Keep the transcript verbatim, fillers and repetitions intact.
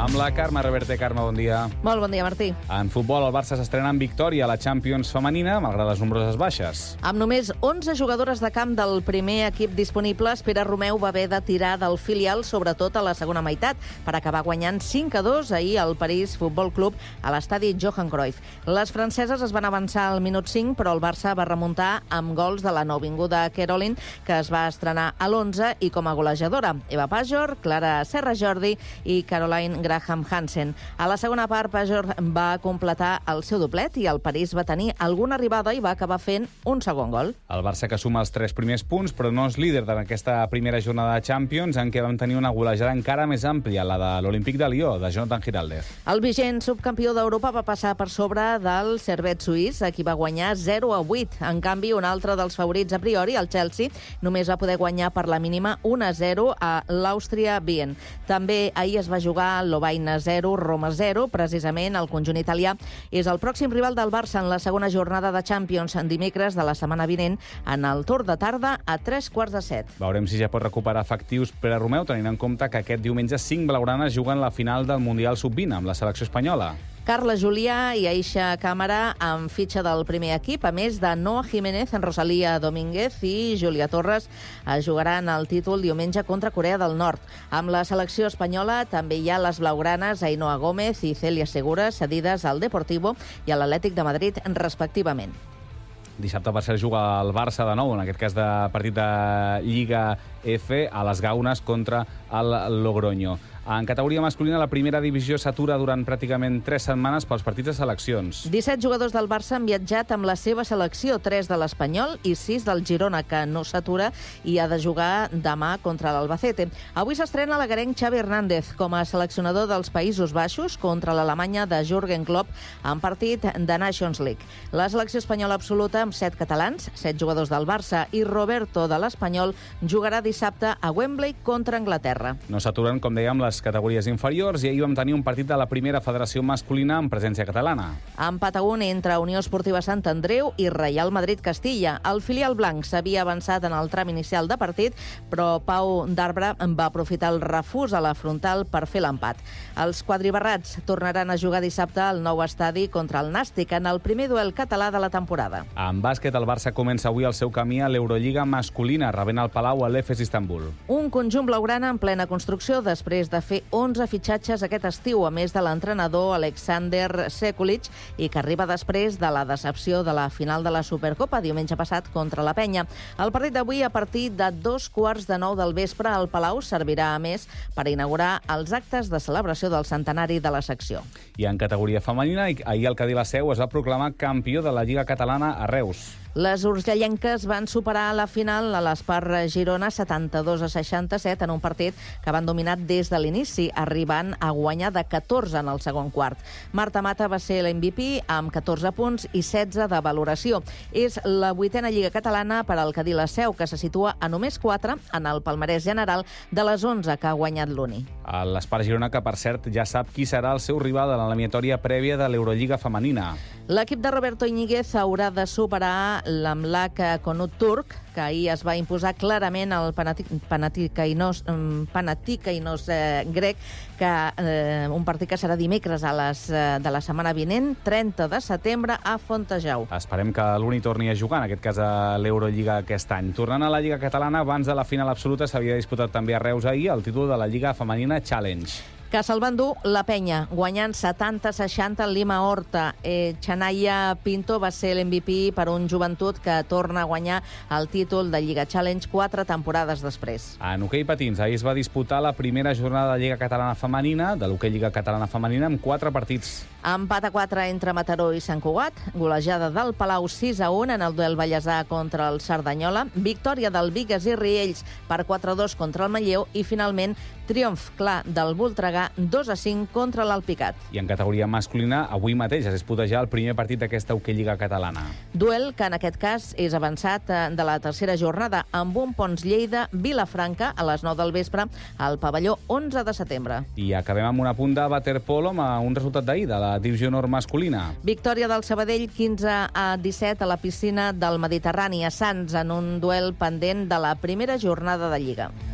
Amb la Carme Reverte. Carme, bon dia. Molt bon dia, Martí. En futbol, el Barça s'estrena en victòria a la Champions femenina, malgrat les nombroses baixes. Amb només onze jugadores de camp del primer equip disponibles, Pere Romeu va haver de tirar del filial, sobretot a la segona meitat, per acabar guanyant cinc a dos ahir al París Futbol Club a l'estadi Johan Cruyff. Les franceses es van avançar al minut cinc, però el Barça va remuntar amb gols de la nouvinguda Caroline, que es va estrenar a l'onze i com a golejadora. Eva Pajor, Clara Serra Jordi i Caroline Graham Hansen. A la segona part, Pajor va completar el seu doblet i el París va tenir alguna arribada i va acabar fent un segon gol. El Barça que suma els tres primers punts, però no és líder d'aquesta primera jornada de Champions, en què vam tenir una golejada encara més àmplia, la de l'Olímpic de Lió, de Jonathan Giraldez. El vigent subcampió d'Europa va passar per sobre del Servette suís, a qui va guanyar zero a vuit. En canvi, un altre dels favorits a priori, el Chelsea, només va poder guanyar per la mínima un a zero a l'Àustria Wien. També ahir es va jugar Lovaina zero, Roma zero. Precisament el conjunt italià és el pròxim rival del Barça en la segona jornada de Champions en dimecres de la setmana vinent en el torn de tarda a tres quarts de set. Veurem si ja pot recuperar efectius Pere Romeu, tenint en compte que aquest diumenge cinc blaugranes juguen la final del Mundial sub vint amb la selecció espanyola. Carla Julià i Aisha Càmara amb fitxa del primer equip, a més de Noa Jiménez, Rosalía Domínguez i Júlia Torres jugaran el títol diumenge contra Corea del Nord. Amb la selecció espanyola també hi ha les blaugranes Ainhoa Gómez i Cèlia Segura, cedides al Deportivo i a l'Atlètic de Madrid, respectivament. Dissabte per ser juga el Barça de nou, en aquest cas de partit de Lliga F, a les Gaunes contra el Logroño. En categoria masculina, la primera divisió s'atura durant pràcticament tres setmanes pels partits de seleccions. disset jugadors del Barça han viatjat amb la seva selecció, tres de l'Espanyol i sis del Girona, que no s'atura i ha de jugar demà contra l'Albacete. Avui s'estrena l'agarenc Xavi Hernández com a seleccionador dels Països Baixos contra l'Alemanya de Jürgen Klopp en partit de Nations League. La selecció espanyola absoluta, amb set catalans, set jugadors del Barça i Roberto de l'Espanyol, jugarà dissabte a Wembley contra Anglaterra. No s'aturen, com dèiem, les categories inferiors i ahir vam tenir un partit de la primera federació masculina amb presència catalana. Empat a un entre Unió Esportiva Sant Andreu i Reial Madrid Castilla. El filial blanc s'havia avançat en el tram inicial de partit, però Pau d'Arbre va aprofitar el refús a la frontal per fer l'empat. Els quadribarrats tornaran a jugar dissabte al nou estadi contra el Nàstic en el primer duel català de la temporada. En bàsquet, el Barça comença avui el seu camí a l'Eurolliga masculina, rebent el Palau a l'E F E S Istanbul. Un conjunt blaugrana en plena construcció després de fer onze fitxatges aquest estiu, a més de l'entrenador Alexander Sekulic, i que arriba després de la decepció de la final de la Supercopa diumenge passat contra la Penya. El partit d'avui, a partir de dos quarts de nou del vespre al Palau, servirà a més per inaugurar els actes de celebració del centenari de la secció. I en categoria femenina, ahir el Cadí la Seu es va proclamar campió de la Lliga Catalana a Reus. Les urgellenques van superar a la final a l'Espar Girona setanta-dos a seixanta-set en un partit que van dominar des de l'inici, arribant a guanyar de catorze en el segon quart. Marta Mata va ser l'M V P amb catorze punts i setze de valoració. És la vuitena Lliga Catalana per al Cadí la Seu, que se situa a només quatre en el palmarès general de les onze que ha guanyat l'Uni. L'Espar Girona, que per cert ja sap qui serà el seu rival en l'eliminatòria prèvia de l'Eurolliga femenina. L'equip de Roberto Íñiguez haurà de superar l'Amlak Konut turc, que ahir es va imposar clarament al Panathinaikos Panathinaikos eh, grec, que eh, un partit que serà dimecres a les eh, de la setmana vinent, trenta de setembre, a Fontejau. Esperem que l'Uni torni a jugar, en aquest cas a l'Eurolliga aquest any. Tornant a la Lliga Catalana, abans de la final absoluta s'havia disputat també a Reus ahir el títol de la Lliga Femenina Challenge, que se'l van dur la Penya, guanyant setanta a seixanta en Lima Horta. Eh, Chanaya Pinto va ser l'M V P per un joventut que torna a guanyar el títol de Lliga Challenge quatre temporades després. En hoquei patins, ahir es va disputar la primera jornada de Lliga Catalana Femenina, de l'hoquei Lliga Catalana Femenina, amb quatre partits. Empat a quatre entre Mataró i Sant Cugat, golejada del Palau sis a un en el duel ballesà contra el Cerdanyola, victòria del Bigues i Riells per quatre a dos contra el Manlleu i, finalment, triomf clar del Voltregà dos a cinc contra l'Alpicat. I en categoria masculina, avui mateix es disputa ja el primer partit d'aquesta hoquei Lliga Catalana. Duel que en aquest cas és avançat de la tercera jornada amb un Pons Lleida Vilafranca a les nou del vespre al pavelló onze de setembre. I acabem amb una punta de waterpolo amb un resultat d'ahir de la divisió nord masculina. Victòria del Sabadell quinze a disset a la piscina del Mediterrani a Sants en un duel pendent de la primera jornada de Lliga.